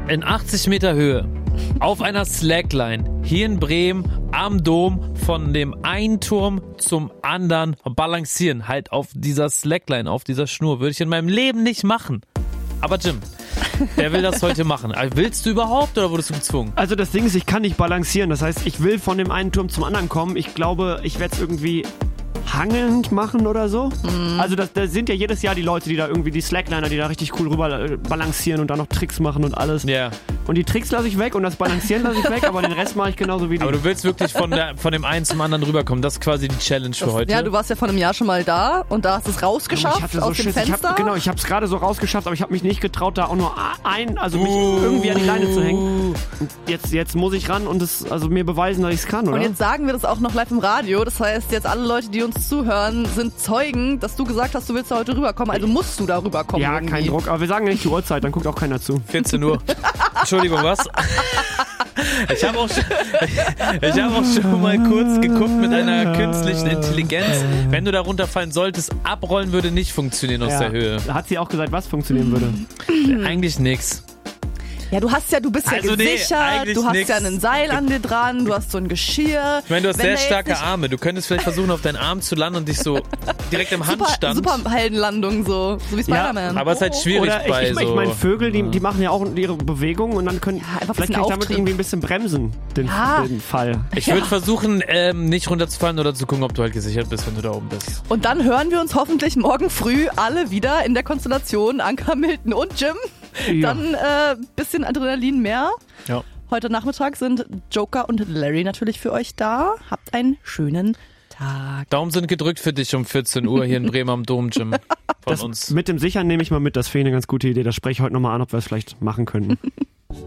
in 80 Meter Höhe auf einer Slackline hier in Bremen am Dom von dem einen Turm zum anderen balancieren, halt auf dieser Slackline, auf dieser Schnur, würde ich in meinem Leben nicht machen. Aber Jim, wer will das heute machen? Willst du überhaupt oder wurdest du gezwungen? Also das Ding ist, ich kann nicht balancieren. Das heißt, ich will von dem einen Turm zum anderen kommen. Ich glaube, ich werde es irgendwie hangelnd machen oder so. Also da sind ja jedes Jahr die Leute, die da irgendwie, die Slackliner, die da richtig cool rüber balancieren und da noch Tricks machen und alles. Ja. Und die Tricks lasse ich weg und das Balancieren lasse ich weg, aber den Rest mache ich genauso wie die. Aber du willst wirklich von dem einen zum anderen rüberkommen. Das ist quasi die Challenge für heute. Ja, du warst ja vor einem Jahr schon mal da und da hast du es rausgeschafft aus dem Fenster. Ich habe es gerade so rausgeschafft, aber ich habe mich nicht getraut, da auch nur mich irgendwie an die Leine zu hängen. Und jetzt muss ich ran und mir beweisen, dass ich es kann, oder? Und jetzt sagen wir das auch noch live im Radio. Das heißt, jetzt alle Leute, die uns zuhören, sind Zeugen, dass du gesagt hast, du willst da heute rüberkommen. Also musst du da rüberkommen. Ja, irgendwie. Kein Druck. Aber wir sagen ja nicht die Uhrzeit, dann guckt auch keiner zu. 14 Uhr. Entschuldigung, was? Ich habe auch schon mal kurz geguckt mit einer künstlichen Intelligenz. Wenn du da runterfallen solltest, abrollen würde nicht funktionieren aus der Höhe. Hat sie auch gesagt, was funktionieren würde? Eigentlich nix. Ja, du bist ja gesichert, du hast ja ein Seil an dir dran, du hast so ein Geschirr. Ich meine, du hast sehr starke Arme. Du könntest vielleicht versuchen, auf deinen Arm zu landen und dich so direkt im Handstand. Superheldenlandung, so wie Spider-Man. Ja, aber es ist halt schwierig ich meine, Vögel, die machen ja auch ihre Bewegungen und dann können vielleicht kann ich damit irgendwie ein bisschen bremsen, den Fall. Ich würde versuchen, nicht runterzufallen oder zu gucken, ob du halt gesichert bist, wenn du da oben bist. Und dann hören wir uns hoffentlich morgen früh alle wieder in der Konstellation Anka, Milton und Jim. Ja. Dann bisschen Adrenalin mehr. Ja. Heute Nachmittag sind Joker und Larry natürlich für euch da. Habt einen schönen Tag. Daumen sind gedrückt für dich um 14 Uhr hier in Bremen am Dom, Jim. Von uns. Mit dem Sichern nehme ich mal mit, das finde ich eine ganz gute Idee. Das spreche ich heute nochmal an, ob wir es vielleicht machen könnten.